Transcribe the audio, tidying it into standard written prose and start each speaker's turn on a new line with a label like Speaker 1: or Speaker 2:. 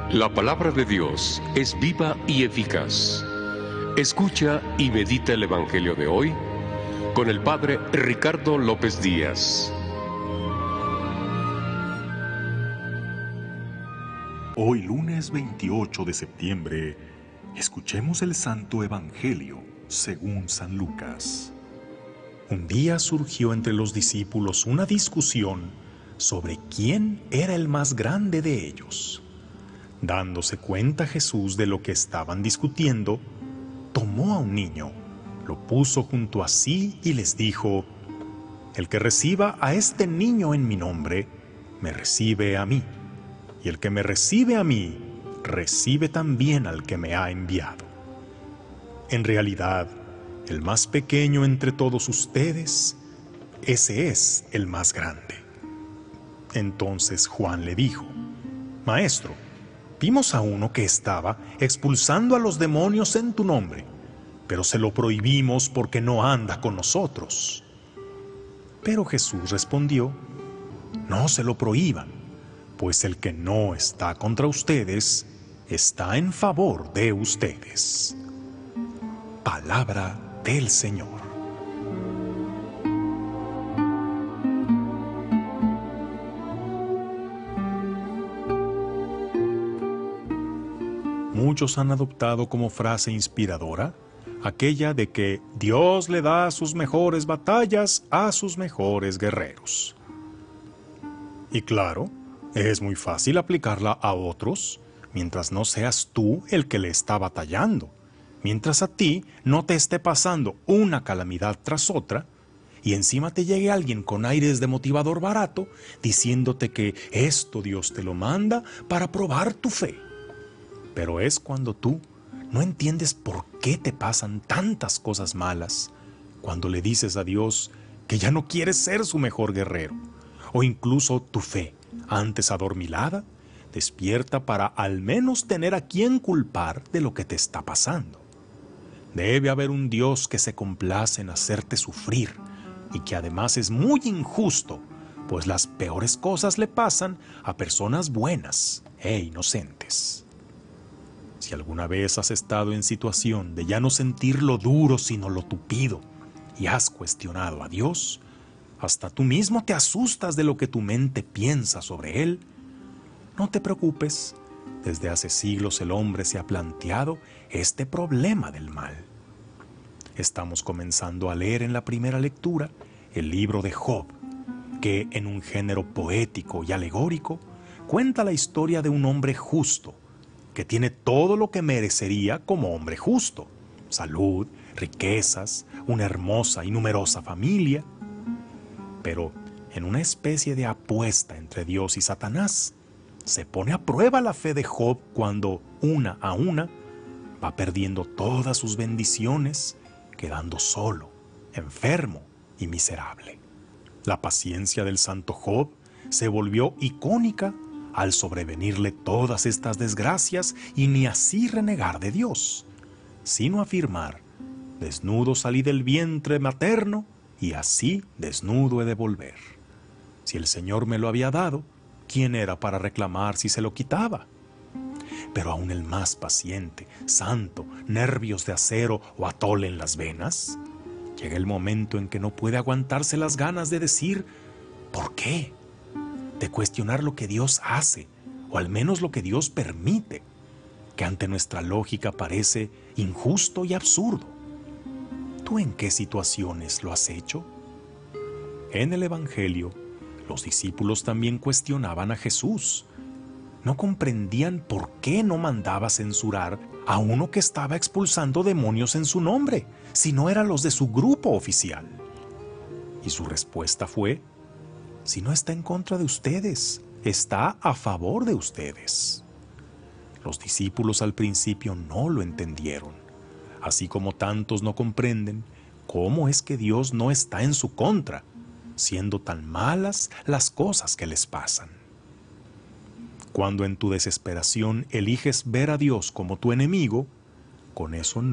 Speaker 1: La palabra de Dios es viva y eficaz. Escucha y medita el Evangelio de hoy con el Padre Ricardo López Díaz.
Speaker 2: Hoy lunes 28 de septiembre, escuchemos el Santo Evangelio según San Lucas. Un día surgió entre los discípulos una discusión sobre quién era el más grande de ellos. Dándose cuenta Jesús de lo que estaban discutiendo, tomó a un niño, lo puso junto a sí y les dijo: «El que reciba a este niño en mi nombre, me recibe a mí, y el que me recibe a mí, recibe también al que me ha enviado. En realidad, el más pequeño entre todos ustedes, ese es el más grande». Entonces Juan le dijo: «Maestro, vimos a uno que estaba expulsando a los demonios en tu nombre, pero se lo prohibimos porque no anda con nosotros». Pero Jesús respondió: «No se lo prohíban, pues el que no está contra ustedes, está en favor de ustedes». Palabra del Señor. Muchos han adoptado como frase inspiradora aquella de que Dios le da sus mejores batallas a sus mejores guerreros. Y claro, es muy fácil aplicarla a otros mientras no seas tú el que le está batallando, mientras a ti no te esté pasando una calamidad tras otra y encima te llegue alguien con aires de motivador barato diciéndote que esto Dios te lo manda para probar tu fe. Pero es cuando tú no entiendes por qué te pasan tantas cosas malas, cuando le dices a Dios que ya no quieres ser su mejor guerrero, o incluso tu fe, antes adormilada, despierta para al menos tener a quien culpar de lo que te está pasando. Debe haber un Dios que se complace en hacerte sufrir y que además es muy injusto, pues las peores cosas le pasan a personas buenas e inocentes. Si alguna vez has estado en situación de ya no sentir lo duro sino lo tupido y has cuestionado a Dios, hasta tú mismo te asustas de lo que tu mente piensa sobre Él, no te preocupes, desde hace siglos el hombre se ha planteado este problema del mal. Estamos comenzando a leer en la primera lectura el libro de Job, que en un género poético y alegórico cuenta la historia de un hombre justo, que tiene todo lo que merecería como hombre justo: salud, riquezas, una hermosa y numerosa familia. Pero en una especie de apuesta entre Dios y Satanás, se pone a prueba la fe de Job cuando, una a una, va perdiendo todas sus bendiciones, quedando solo, enfermo y miserable. La paciencia del santo Job se volvió icónica al sobrevenirle todas estas desgracias y ni así renegar de Dios, sino afirmar: «Desnudo salí del vientre materno y así desnudo he de volver. Si el Señor me lo había dado, ¿quién era para reclamar si se lo quitaba?». Pero aún el más paciente, santo, nervios de acero o atole en las venas, llega el momento en que no puede aguantarse las ganas de decir ¿por qué?, de cuestionar lo que Dios hace, o al menos lo que Dios permite, que ante nuestra lógica parece injusto y absurdo. ¿Tú en qué situaciones lo has hecho? En el Evangelio, los discípulos también cuestionaban a Jesús. No comprendían por qué no mandaba censurar a uno que estaba expulsando demonios en su nombre, si no eran los de su grupo oficial. Y su respuesta fue: «Si no está en contra de ustedes, está a favor de ustedes». Los discípulos al principio no lo entendieron, así como tantos no comprenden cómo es que Dios no está en su contra, siendo tan malas las cosas que les pasan. Cuando en tu desesperación eliges ver a Dios como tu enemigo, con eso